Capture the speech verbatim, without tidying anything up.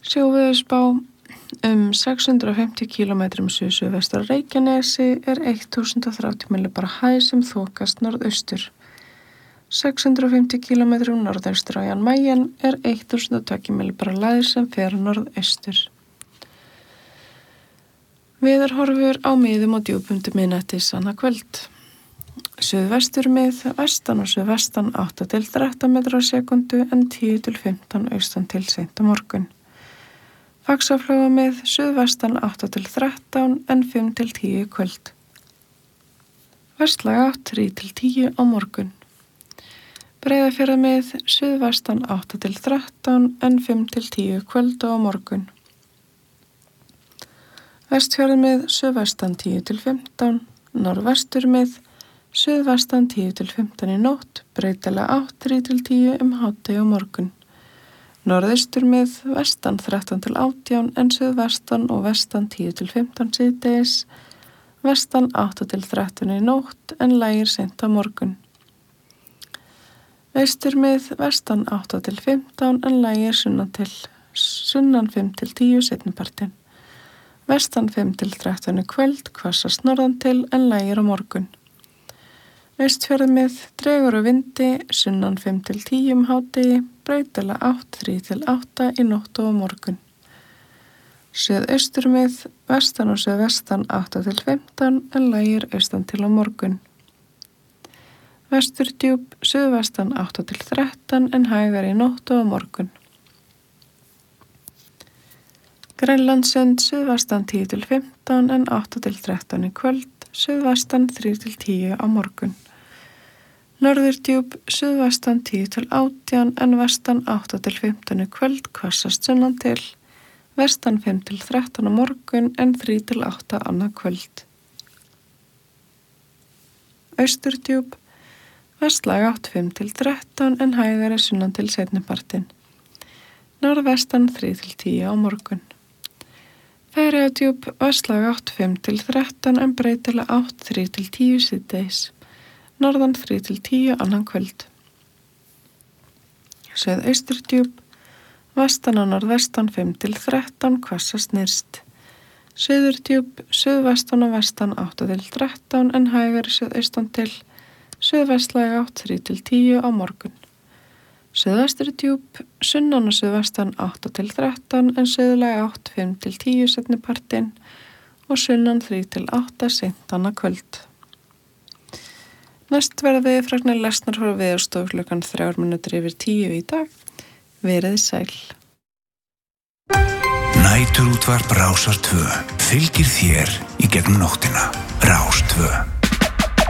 Sjóveðurspá um sex hundruð og fimmtíu kílómetrum suðsuðvestur af Reykjanesi er þúsund og þrjátíu millibara hæð sem þokast norðaustur. sex hundruð og fimmtíu kílómetrum norðaustur á Jan Mayen er þúsund og tveggja millibara lægð sem fer norðaustur. Veðurhorfur á miðum og djúpum til miðnættis annað kvöld. Suðvestur mið, vestan og suðvestan átta til þrettán metrar á sekundu en tíu til fimmtán austan til seint á morgun. Faxaflóa mið, suðvestan átta til þrettán en fimm til tíu í kvöld. Vestlæg átt þrjú til tíu á morgun. Breiðafjarðar mið, suðvestan átta til þrettán en fimm til tíu í kvöld og á morgun. Vestfjarðar mið, suðvestan tíu til fimmtán, norðvestur mið, suðvestan tíu til fimmtán í nótt, breytilega átt þrjú til tíu um hádegi á morgun. Norðaustur mið, vestan þrettán til átján en suðvestan og vestan tíu til fimmtán síðdegis, vestan átta til þrettán í nótt en lægir seint á morgun. Austur mið, vestan átta til fimmtán en lægir sunnan til sunnan fimm til tíu seinnipartinn. Vestan fimm til þrettán í kvöld, hvassast norðan til en lægir á morgun. Austfjarðar mið, dregur á vindi, sunnan fimm til tíu um hádegi, breytilega átt þrjú til átta í nótt og á morgun. Suðaustur mið, vestan og suðvestan átta til fimmtán en lægir austan til á morgun. Vesturdjúp, suðvestan átta til þrettán en hægari í nótt og á morgun. Grænlandssund, suðvestan tíu til fimmtán en átta til þrettán í kvöld, suðvestan þrjú til tíu á morgun. Norðurdjúp, suðvestan tíu til átján en vestan átta til fimmtán í kvöld, hvassast sunnan til, vestan fimm til þrettán á morgun en þrjú til átta annað kvöld. Austurdjúp, vestlæg átt fimm til þrettán en hægari sunnan til seinnipartinn. Norðvestan þrjú til tíu á morgun. Færeyjadjúp, vestlæg átt fimm til þrettán en breytilega átt þrjú til tíu síðdegis. Norðan þrjú til tíu annan kvöld. Suðausturdjúp, vestan og norðvestan fimm til þrettán, hvassast nyrst. Suðurdjúp, suðvestan og vestan átta til þrettán en hægari suðaustan til, suðvestlæg átt þrjú til tíu á morgun. Suðvesturdjúp, sunnan og suðvestan átta til þrettán en suðlæg átt fimm til tíu seinnipartinn og sunnan þrjú til átta seint annað kvöld. Næst verða veðurfregnir lesnar frá Veðurstofu klukkan þrjár mínútur yfir tíu í dag. Verið sæl. Næturútvarp Rásar tvö fylgir þér í gegnum nóttina. Rás tvö.